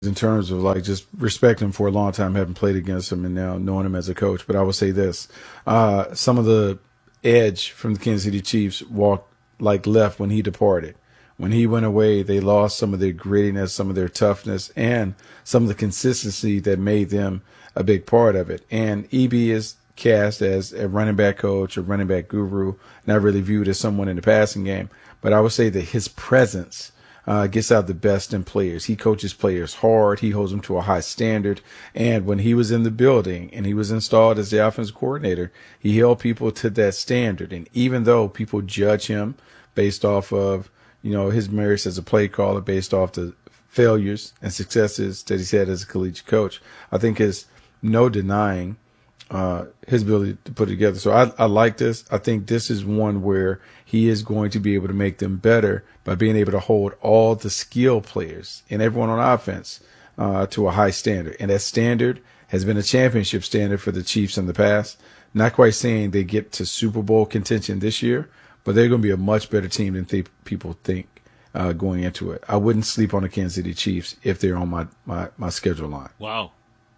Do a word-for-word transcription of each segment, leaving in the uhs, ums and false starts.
in terms of like just respecting him for a long time, having played against him and now knowing him as a coach. But I will say this, uh, some of the edge from the Kansas City Chiefs walked like left when he departed. When he went away, they lost some of their grittiness, some of their toughness, and some of the consistency that made them a big part of it. And E B is cast as a running back coach, a running back guru, not really viewed as someone in the passing game. But I would say that his presence uh, gets out the best in players. He coaches players hard. He holds them to a high standard. And when he was in the building and he was installed as the offensive coordinator, he held people to that standard. And even though people judge him based off of, you know, his merits as a play caller, based off the failures and successes that he's had as a collegiate coach, I think there's no denying uh, his ability to put it together. So I, I like this. I think this is one where he is going to be able to make them better by being able to hold all the skill players and everyone on offense uh, to a high standard. And that standard has been a championship standard for the Chiefs in the past. Not quite saying they get to Super Bowl contention this year, but they're going to be a much better team than th- people think uh, going into it. I wouldn't sleep on the Kansas City Chiefs if they're on my, my, my schedule line. Wow.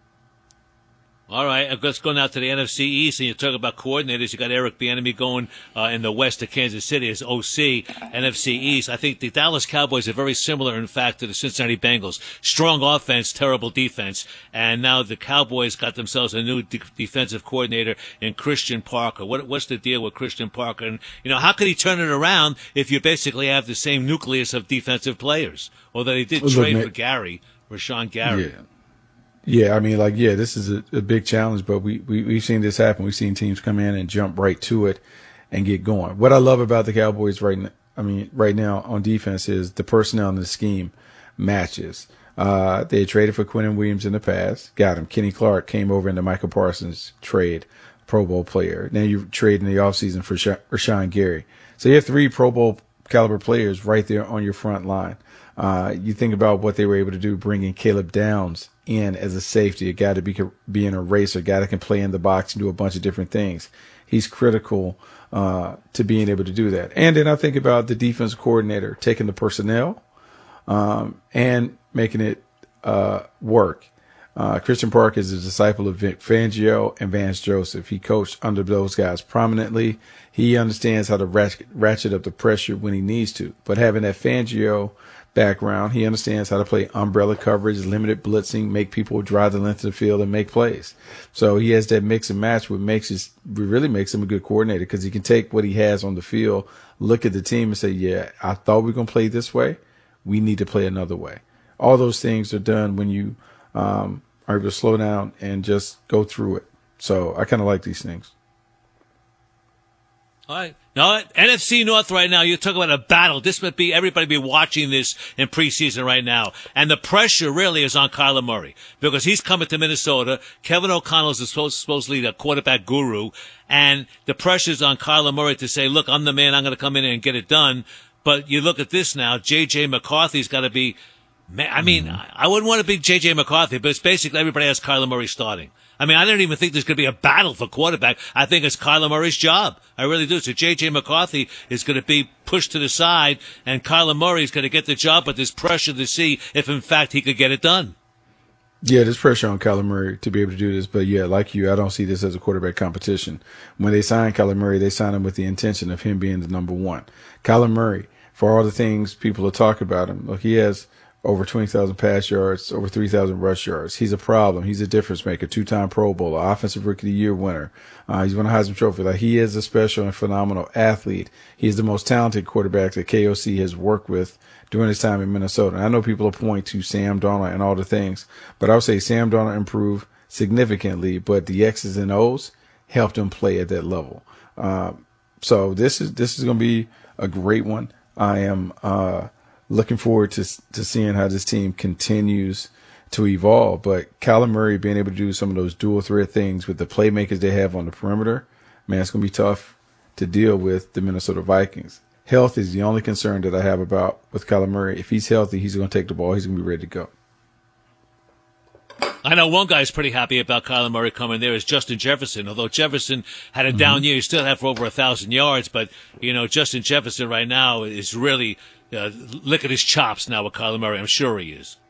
All right, let's go now to the N F C East, and you talk about coordinators. You got Eric Bieniemy going uh, in the west to Kansas City as O C. N F C East, I think the Dallas Cowboys are very similar, in fact, to the Cincinnati Bengals. Strong offense, terrible defense, and now the Cowboys got themselves a new de- defensive coordinator in Christian Parker. What, what's the deal with Christian Parker? And, you know, how could he turn it around if you basically have the same nucleus of defensive players? Although they did Look, trade man. for Gary, Rashawn Gary. Yeah. Yeah, I mean, like, yeah, this is a, a big challenge, but we, we, we've seen this happen. We've seen teams come in and jump right to it and get going. What I love about the Cowboys right now, I mean, right now on defense is the personnel and the scheme matches. Uh, they had traded for Quinnen Williams in the past, got him. Kenny Clark came over in the Michael Parsons trade, Pro Bowl player. Now you trade in the offseason for Rashawn Gary. So you have three Pro Bowl caliber players right there on your front line. Uh, you think about what they were able to do, bringing Caleb Downs in as a safety, a guy to be be an eraser, a guy that can play in the box and do a bunch of different things. He's critical uh, to being able to do that. And then I think about the defensive coordinator taking the personnel um, and making it uh, work. Uh, Christian Park is a disciple of Vic Fangio and Vance Joseph. He coached under those guys prominently. He understands how to ratchet, ratchet up the pressure when he needs to. But having that Fangio background, he understands how to play umbrella coverage, limited blitzing, make people drive the length of the field and make plays. So he has that mix and match, what makes his, really makes him a good coordinator, because he can take what he has on the field, look at the team and say, yeah, I thought we were going to play this way. We need to play another way. All those things are done when you um, are able to slow down and just go through it. So I kind of like these things. All right. Now, N F C North right now, you're talking about a battle. This might be, everybody be watching this in preseason right now. And the pressure really is on Kyler Murray because he's coming to Minnesota. Kevin O'Connell is supposed, supposedly the quarterback guru. And the pressure's on Kyler Murray to say, look, I'm the man. I'm going to come in and get it done. But you look at this now, J J McCarthy's got to be, I mean, mm-hmm. I wouldn't want to be J J McCarthy, but it's basically everybody has Kyler Murray starting. I mean, I don't even think there's going to be a battle for quarterback. I think it's Kyler Murray's job. I really do. So J J McCarthy is going to be pushed to the side, and Kyler Murray is going to get the job, but there's pressure to see if, in fact, he could get it done. Yeah, there's pressure on Kyler Murray to be able to do this. But, yeah, like you, I don't see this as a quarterback competition. When they signed Kyler Murray, they signed him with the intention of him being the number one. Kyler Murray, for all the things people are talking about him, look, he has over twenty thousand pass yards, over three thousand rush yards. He's a problem. He's a difference maker, two-time Pro Bowler, Offensive Rookie of the Year winner. Uh, he's won a Heisman Trophy. Like, he is a special and phenomenal athlete. He's the most talented quarterback that K O C has worked with during his time in Minnesota. And I know people are pointing to Sam Darnold and all the things, but I would say Sam Darnold improved significantly, but the X's and O's helped him play at that level. Uh, so this is this is going to be a great one. I am uh, looking forward to to seeing how this team continues to evolve. But Kyler Murray being able to do some of those dual threat things with the playmakers they have on the perimeter, man, it's going to be tough to deal with the Minnesota Vikings. Health is the only concern that I have about with Kyler Murray. If he's healthy, he's going to take the ball. He's going to be ready to go. I know one guy's pretty happy about Kyler Murray coming there is Justin Jefferson. Although Jefferson had a mm-hmm. down year, he still had for over a thousand yards. But, you know, Justin Jefferson right now is really uh, licking his chops now with Kyler Murray. I'm sure he is.